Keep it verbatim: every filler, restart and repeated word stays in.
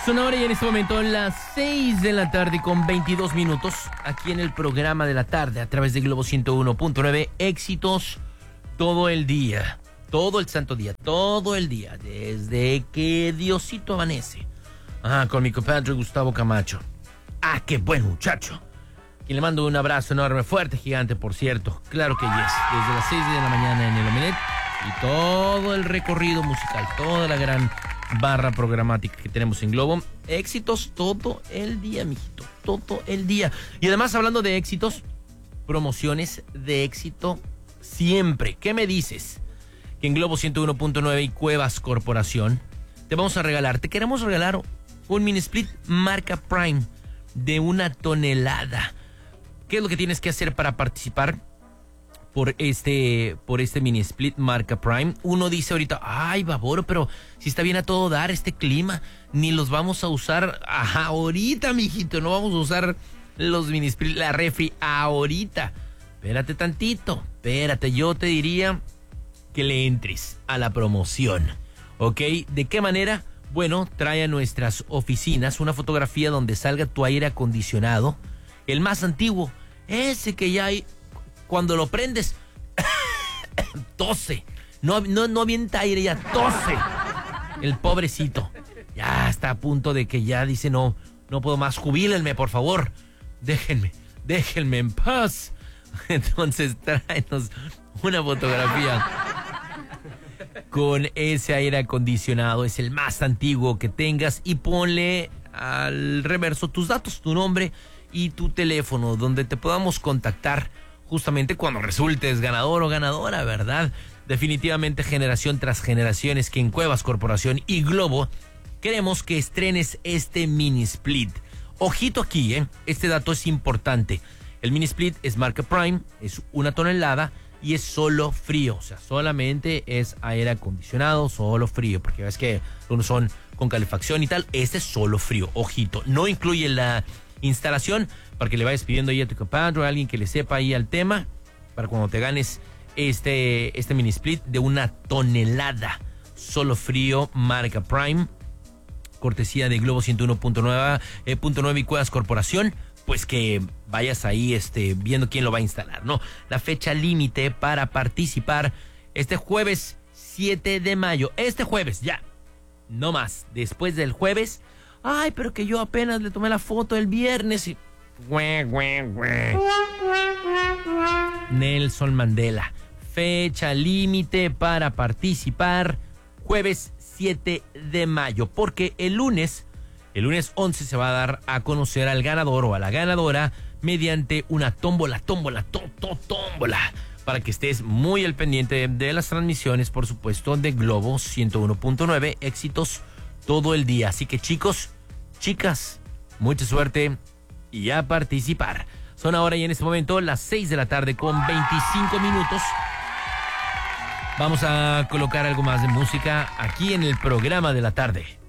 Son ahora y en este momento las seis de la tarde con veintidós minutos, aquí en el programa de la tarde a través de Globo ciento uno punto nueve, éxitos todo el día, todo el santo día, todo el día, desde que Diosito amanece. Ah, con mi compadre Gustavo Camacho. Ah, qué buen muchacho. Y le mando un abrazo enorme, fuerte, gigante, por cierto. Claro que yes, desde las seis de la mañana en el Omelet y todo el recorrido musical, toda la gran barra programática que tenemos en Globo. Éxitos todo el día, mijito, todo el día. Y además, hablando de éxitos, promociones de éxito siempre. ¿Qué me dices? Que en Globo ciento uno punto nueve y Cuevas Corporación te vamos a regalar, te queremos regalar un mini split marca Prime de una tonelada. ¿Qué es lo que tienes que hacer para participar por este, por este mini split marca Prime? Uno dice ahorita, ay, baboro, pero si está bien a todo dar este clima, ni los vamos a usar. Ajá, ahorita, mijito, no vamos a usar los mini split, la refri ahorita. Espérate tantito, espérate, yo te diría que le entres a la promoción, ¿ok? ¿De qué manera? Bueno, trae a nuestras oficinas una fotografía donde salga tu aire acondicionado, el más antiguo, ese que ya hay, cuando lo prendes, tose, no, no, no avienta aire, ya tose, el pobrecito, ya está a punto de que ya dice, no, no puedo más, jubílenme, por favor, déjenme, déjenme en paz. Entonces tráenos una fotografía con ese aire acondicionado, es el más antiguo que tengas, y ponle al reverso tus datos, tu nombre y tu teléfono, donde te podamos contactar justamente cuando resultes ganador o ganadora, ¿verdad? Definitivamente, generación tras generación, es que en Cuevas Corporación y Globo queremos que estrenes este mini split. Ojito aquí, ¿eh? Este dato es importante. El mini split es marca Prime, es una tonelada y es solo frío, o sea, solamente es aire acondicionado, solo frío, porque ves que unos son con calefacción y tal, este es solo frío, ojito, no incluye la instalación, para que le vayas pidiendo ahí a tu compadre o a alguien que le sepa ahí al tema, para cuando te ganes este, este mini split de una tonelada, solo frío, marca Prime, cortesía de Globo ciento uno punto nueve eh, y Cuevas Corporación. Pues que vayas ahí este, viendo quién lo va a instalar, ¿no? La fecha límite para participar este jueves siete de mayo. Este jueves, ya. No más. Después del jueves. Ay, pero que yo apenas le tomé la foto el viernes y... Nelson Mandela. Fecha límite para participar jueves siete de mayo. Porque el lunes... El lunes once se va a dar a conocer al ganador o a la ganadora mediante una tómbola, tómbola, to, to, tómbola. Para que estés muy al pendiente de las transmisiones, por supuesto, de Globo ciento uno punto nueve. Éxitos todo el día. Así que chicos, chicas, mucha suerte y a participar. Son ahora y en este momento las seis de la tarde con veinticinco minutos. Vamos a colocar algo más de música aquí en el programa de la tarde.